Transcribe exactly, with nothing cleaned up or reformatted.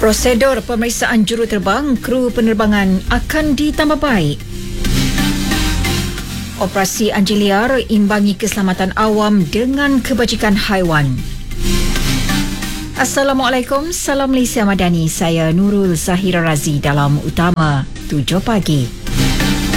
Prosedur pemeriksaan juruterbang kru penerbangan akan ditambah baik. Operasi anjing liar imbangi keselamatan awam dengan kebajikan haiwan. Assalamualaikum, salam Malaysia Madani. Saya Nurul Zahira Razi dalam Utama tujuh pagi.